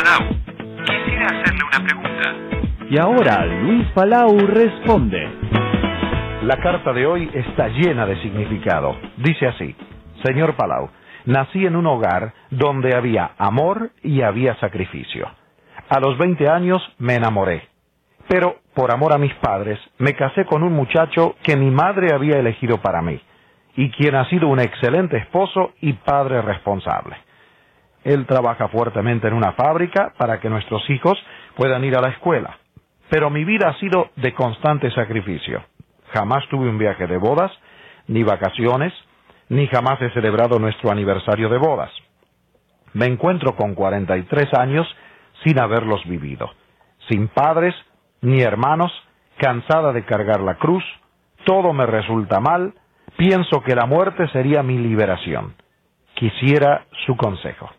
Palau. Quisiera hacerle una pregunta. Y ahora Luis Palau responde. La carta de hoy está llena de significado. Dice así: Señor Palau, nací en un hogar donde había amor y había sacrificio. A los 20 años me enamoré, pero por amor a mis padres me casé con un muchacho que mi madre había elegido para mí, y quien ha sido un excelente esposo y padre responsable. Él trabaja fuertemente en una fábrica para que nuestros hijos puedan ir a la escuela, pero mi vida ha sido de constante sacrificio. Jamás tuve un viaje de bodas, ni vacaciones, ni jamás he celebrado nuestro aniversario de bodas. Me encuentro con 43 años sin haberlos vivido, sin padres ni hermanos, cansada de cargar la cruz, todo me resulta mal, pienso que la muerte sería mi liberación. Quisiera su consejo.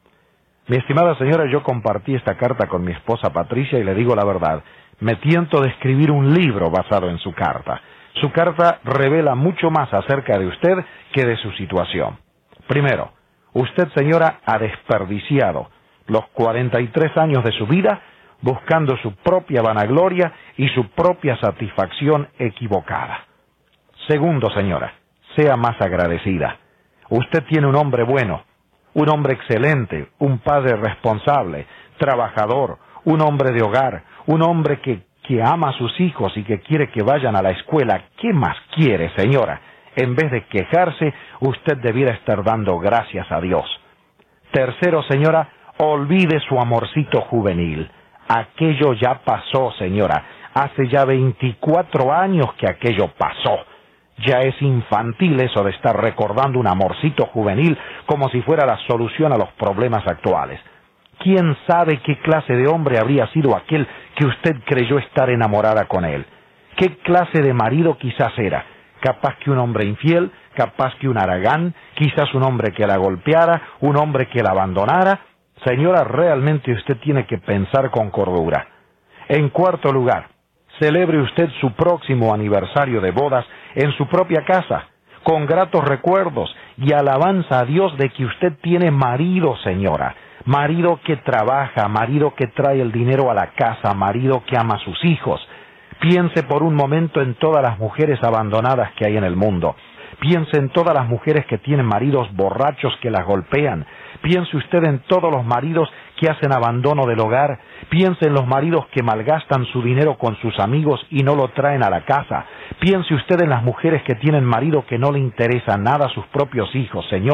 Mi estimada señora, yo compartí esta carta con mi esposa Patricia y le digo la verdad, me tiento de escribir un libro basado en su carta. Su carta revela mucho más acerca de usted que de su situación. Primero, usted, señora, ha desperdiciado los 43 años de su vida buscando su propia vanagloria y su propia satisfacción equivocada. Segundo, señora, sea más agradecida. Usted tiene un hombre bueno, un hombre excelente, un padre responsable, trabajador, un hombre de hogar, un hombre que ama a sus hijos y que quiere que vayan a la escuela. ¿Qué más quiere, señora? En vez de quejarse, usted debiera estar dando gracias a Dios. Tercero, señora, olvide su amorcito juvenil. Aquello ya pasó, señora. Hace ya 24 años que aquello pasó. Ya es infantil eso de estar recordando un amorcito juvenil como si fuera la solución a los problemas actuales. ¿Quién sabe qué clase de hombre habría sido aquel que usted creyó estar enamorada con él? ¿Qué clase de marido quizás era? Capaz que un hombre infiel, capaz que un haragán, quizás un hombre que la golpeara, un hombre que la abandonara. Señora, realmente usted tiene que pensar con cordura. En cuarto lugar, celebre usted su próximo aniversario de bodas en su propia casa, con gratos recuerdos y alabanza a Dios de que usted tiene marido, señora. Marido que trabaja, marido que trae el dinero a la casa, marido que ama a sus hijos. Piense por un momento en todas las mujeres abandonadas que hay en el mundo. Piense en todas las mujeres que tienen maridos borrachos que las golpean. Piense usted en todos los maridos que hacen abandono del hogar. Piense en los maridos que malgastan su dinero con sus amigos y no lo traen a la casa. Piense usted en las mujeres que tienen marido que no le interesa nada a sus propios hijos, señor.